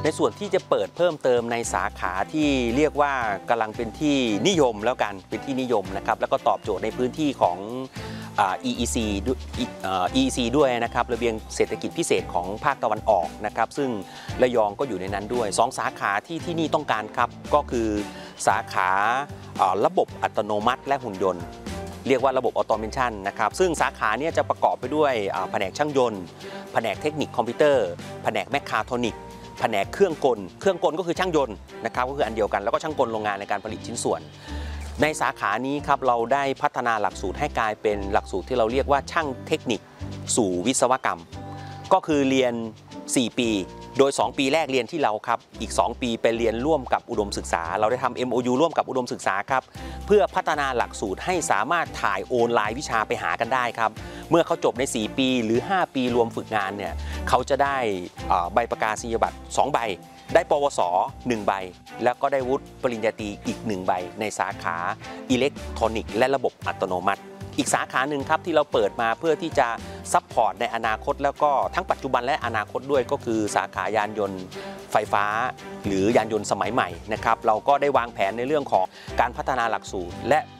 ในส่วนที่จะเปิดเพิ่มเติมในสาขาที่เรียกว่ากำลังเป็นที่นิยมแล้วกันเป็นที่นิยมนะครับแล้วก็ตอบโจทย์ในพื้นที่ของEEC EEC ด้วยนะครับระเบียงเศรษฐกิจพิเศษของภาคตะวันออกนะครับซึ่งระยองก็อยู่ในนั้นด้วย2สาขาที่นี่ต้องการครับก็คือสาขาระบบอัตโนมัติและหุ่นยนต์เรียกว่าระบบออโตเมชันนะครับซึ่งสาขานี้จะประกอบไปด้วยแผนกช่างยนต์แผนกเทคนิคคอมพิวเตอร์แผนกแมคคาทรอนิกแผนกเครื่องกลก็คือช่างยนต์นะครับก็คืออันเดียวกันแล้วก็ช่างกลโรงงานในการผลิตชิ้นส่วนในสาขานี้ครับเราได้พัฒนาหลักสูตรให้กลายเป็นหลักสูตรที่เราเรียกว่าช่างเทคนิคสู่วิศวกรรมก็คือเรียน4ปีโดย2ปีแรกเรียนที่เราครับอีก2ปีไปเรียนร่วมกับอุดมศึกษาเราได้ทำ MOU ร่วมกับอุดมศึกษาครับเพื่อพัฒนาหลักสูตรให้สามารถถ่ายโอนไลน์วิชาไปหากันได้ครับเมื่อเขาจบใน4ปีหรือ5ปีรวมฝึกงานเนี่ยเขาจะได้ใบประกาศนียบัตร2ใบได้ปวส1ใบแล้วก็ได้วุฒิปริญญาตรีอีก1ใบในสาขาอิเล็กทรอนิกส์และระบบอัตโนมัติอีกสาขาหนึ่งครับที่เราเปิดมาเพื่อที่จะซัพพอร์ตในอนาคตแล้วก็ทั้งปัจจุบันและอนาคตด้วยก็คือสาขายานยนต์ไฟฟ้าหรือยานยนต์สมัยใหม่นะครับเราก็ได้วางแผนในเรื่องของการพัฒนาหลักสูตรและ